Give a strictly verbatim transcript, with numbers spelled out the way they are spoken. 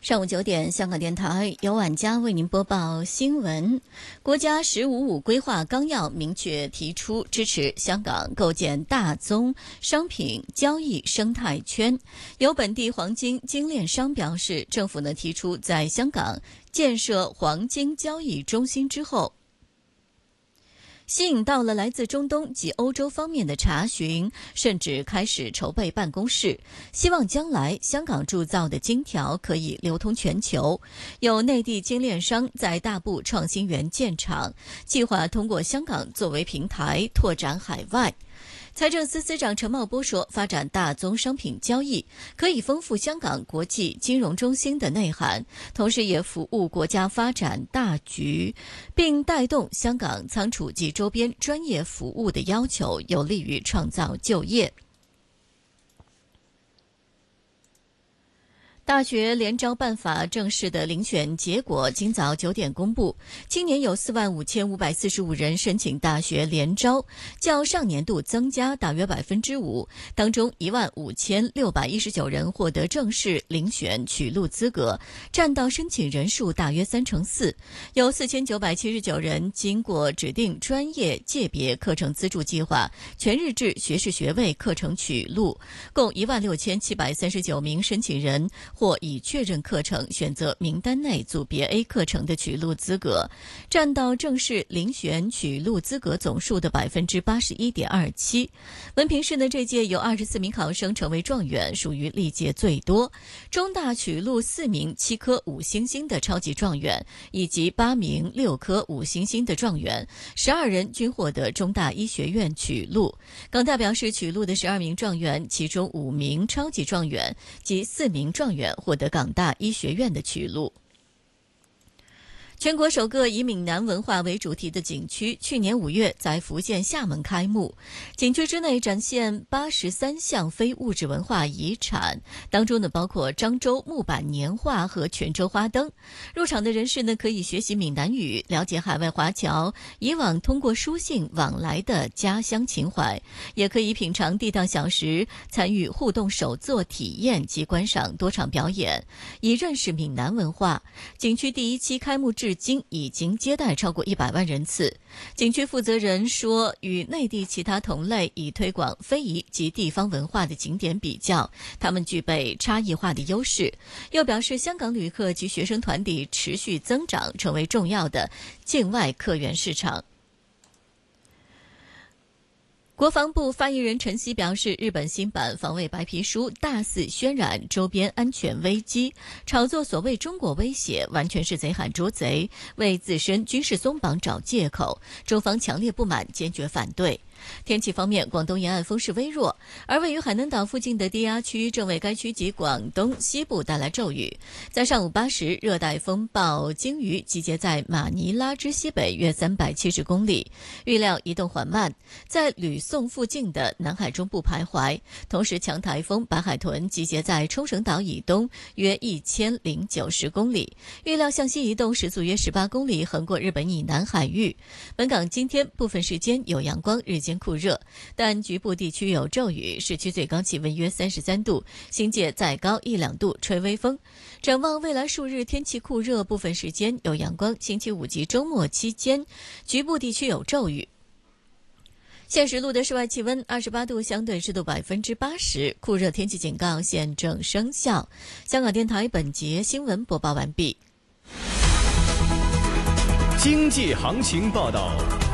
上午九点，香港电台由晚佳为您播报新闻。国家“十五五”规划纲要明确提出支持香港构建大宗商品交易生态圈。有本地黄金精炼商表示，政府呢提出在香港建设黄金交易中心之后，吸引到了来自中东及欧洲方面的查询，甚至开始筹备办公室，希望将来香港铸造的金条可以流通全球。有内地精炼商在大埔创新园建厂，计划通过香港作为平台拓展海外。财政司司长陈茂波说，发展大宗商品交易可以丰富香港国际金融中心的内涵，同时也服务国家发展大局，并带动香港仓储及周边专业服务的要求，有利于创造就业。大学联招办法正式的遴选结果今早九点公布，今年有四万五千五百四十五人申请大学联招，较上年度增加大约百分之五。当中一万五千六百一十九人获得正式遴选取录资格，占到申请人数大约三成四。有四千九百七十九人经过指定专业界别课程资助计划全日制学士学位课程取录，共一万六千七百三十九名申请人或已确认课程选择名单内组别 A 课程的取录资格，占到正式遴选取录资格总数的 百分之八十一点二七。 文凭试呢，这届有二十四名考生成为状元，属于历届最多。中大取录四名七颗五星星的超级状元，以及八名六颗五星星的状元，十二人均获得中大医学院取录。港大表示，取录的十二名状元，其中五名超级状元及四名状元获得港大医学院的取录。全国首个以闽南文化为主题的景区，去年五月在福建厦门开幕。景区之内展现八十三项非物质文化遗产，当中呢包括漳州木板年画和泉州花灯。入场的人士呢可以学习闽南语，了解海外华侨以往通过书信往来的家乡情怀，也可以品尝地道小食，参与互动手作体验及观赏多场表演，以认识闽南文化。景区第一期开幕至今已经接待超过一百万人次。景区负责人说，与内地其他同类以推广非遗及地方文化的景点比较，他们具备差异化的优势。又表示，香港旅客及学生团体持续增长，成为重要的境外客源市场。国防部发言人陈希表示，日本新版防卫白皮书大肆渲染周边安全危机，炒作所谓中国威胁，完全是贼喊捉贼，为自身军事松绑找借口。中方强烈不满，坚决反对。天气方面，广东沿岸风势微弱，而位于海南岛附近的低压区正为该区及广东西部带来骤雨。在上午八时，热带风暴鲸鱼集结在马尼拉之西北约三百七十公里，预料移动缓慢，在吕宋附近的南海中部徘徊。同时，强台风白海豚集结在冲绳岛以东约一千零九十公里，预料向西移动，时速约十八公里，横过日本以南海域。本港今天部分时间有阳光，日间酷热，但局部地区有骤雨，市区最高气温约三十三度，新界再高一两度，吹微风。展望未来数日，天气酷热，部分时间有阳光，星期五及周末期间局部地区有骤雨。现时录的室外气温二十八度，相对湿度百分之八十，酷热天气警告现正生效。香港电台本节新闻播报完毕。 经济行情报道。